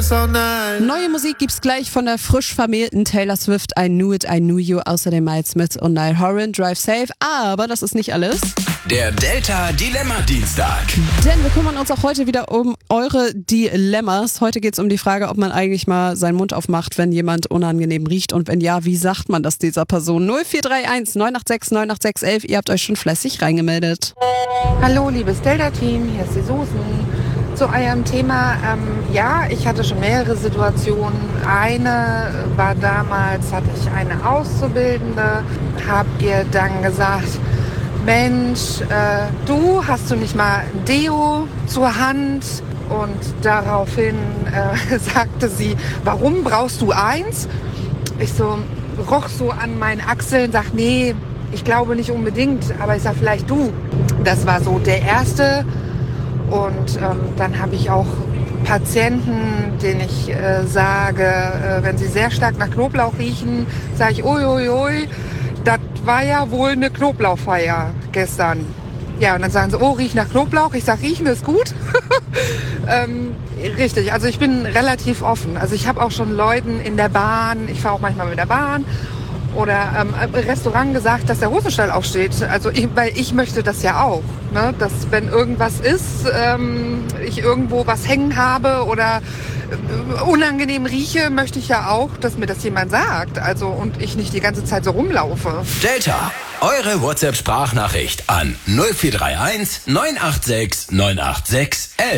this all night. Neue Musik gibt's gleich von der frisch vermählten Taylor Swift, I Knew It, I Knew You, außerdem Miles Smith und Niall Horan, Drive Safe. Aber das ist nicht alles. Der Delta Dilemma Dienstag. Denn wir kümmern uns auch heute wieder um eure Dilemmas. Heute geht's um die Frage, ob man eigentlich mal seinen Mund aufmacht, wenn jemand unangenehm riecht. Und wenn ja, wie sagt man das dieser Person? 0431 986 986 11. Ihr habt euch schon fleißig reingemeldet. Hallo, liebes Delta-Team, hier ist die Susan. Zu eurem Thema, ja, ich hatte schon mehrere Situationen. Eine war damals, hatte ich eine Auszubildende, habt ihr dann gesagt, Mensch, du, hast du nicht mal ein Deo zur Hand? Und daraufhin sagte sie, warum brauchst du eins? Ich roch so an meinen Achseln, sag, nee, ich glaube nicht unbedingt, aber ich sag, vielleicht du. Das war so der erste. Und dann habe ich auch Patienten, denen ich sage, wenn sie sehr stark nach Knoblauch riechen, sage ich, uiuiui, das war ja wohl eine Knoblauchfeier gestern. Ja, und dann sagen sie, oh, riech nach Knoblauch. Ich sage, riechen ist gut. Richtig, also ich bin relativ offen. Also ich habe auch schon Leuten in der Bahn, ich fahre auch manchmal mit der Bahn, oder im Restaurant gesagt, dass der Hosenstall aufsteht. Also weil ich möchte das ja auch, ne? Dass wenn irgendwas ist, ich irgendwo was hängen habe oder unangenehm rieche, möchte ich ja auch, dass mir das jemand sagt. Also und ich nicht die ganze Zeit so rumlaufe. Delta, eure WhatsApp-Sprachnachricht an 0431 986 986 11.